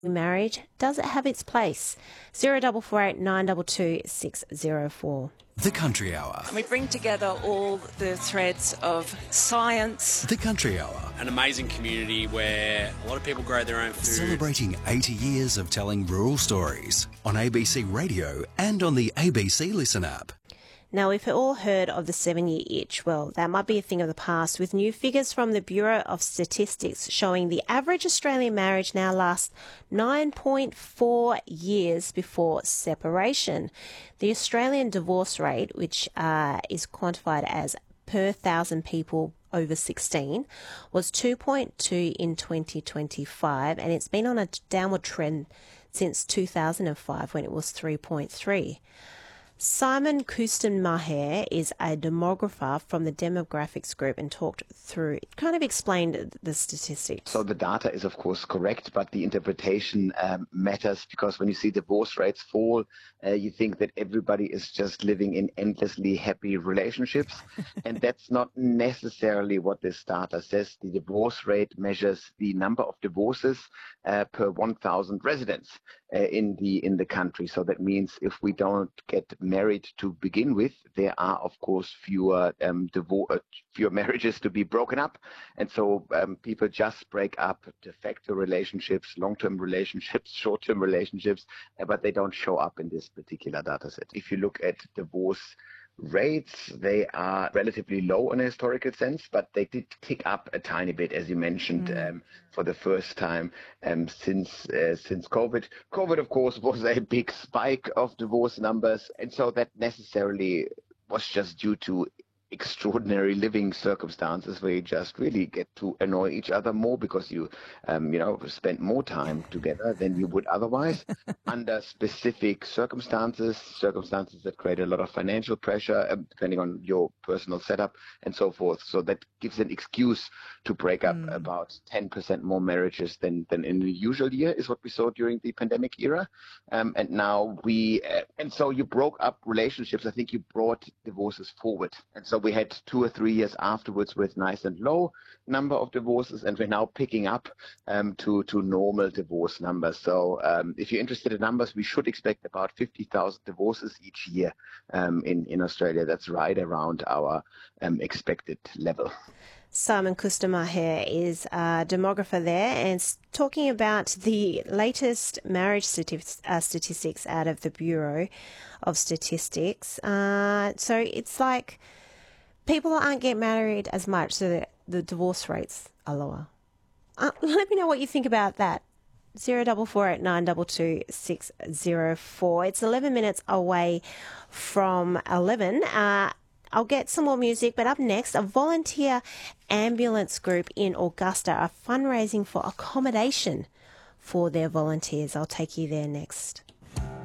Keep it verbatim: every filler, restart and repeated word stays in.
Marriage, does it have its place? Zero double four eight nine two two six zero four. The Country Hour. We bring together all the threads of science. The Country Hour. An amazing community where a lot of people grow their own food. Celebrating eighty years of telling rural stories on A B C Radio and on the A B C Listen app. Now, we've all heard of the seven-year itch. Well, that might be a thing of the past, with new figures from the Bureau of Statistics showing the average Australian marriage now lasts nine point four years before separation. The Australian divorce rate, which uh, is quantified as per thousand people over sixteen, was two point two in twenty twenty-five, and it's been on a downward trend since two thousand five, when it was three point three. Simon Kustenmacher is a demographer from the Demographics Group and talked through, kind of explained the statistics. So the data is, of course, correct, but the interpretation um, matters, because when you see divorce rates fall, uh, you think that everybody is just living in endlessly happy relationships. And that's not necessarily what this data says. The divorce rate measures the number of divorces uh, per one thousand residents uh, in the in the country. So that means if we don't get married to begin with, there are, of course, fewer um, divor- uh, fewer marriages to be broken up. And so um, people just break up de facto relationships, long-term relationships, short-term relationships, uh, but they don't show up in this particular data set. If you look at divorce rates, they are relatively low in a historical sense, but they did tick up a tiny bit, as you mentioned, mm. um, for the first time um, since uh, since COVID. COVID, of course, was a big spike of divorce numbers, and so that necessarily was just due to extraordinary living circumstances where you just really get to annoy each other more because you, um, you know, spend more time together than you would otherwise under specific circumstances, circumstances that create a lot of financial pressure, um, depending on your personal setup and so forth. So that gives an excuse to break up mm. about ten percent more marriages than, than in a usual year is what we saw during the pandemic era. Um, and now we, uh, and so you broke up relationships. I think you brought divorces forward. And so we had two or three years afterwards with nice and low number of divorces, and we're now picking up um, to, to normal divorce numbers. So um, if you're interested in numbers, we should expect about fifty thousand divorces each year um, in, in Australia. That's right around our um, expected level. Simon Kustenmacher is a demographer there and talking about the latest marriage statistics, uh, statistics out of the Bureau of Statistics. Uh, so it's like people aren't getting married as much, so the, the divorce rates are lower. Uh, let me know what you think about that. Zero double four eight nine double two six zero four. It's eleven minutes away from eleven. Uh, I'll get some more music, but up next, a volunteer ambulance group in Augusta are fundraising for accommodation for their volunteers. I'll take you there next.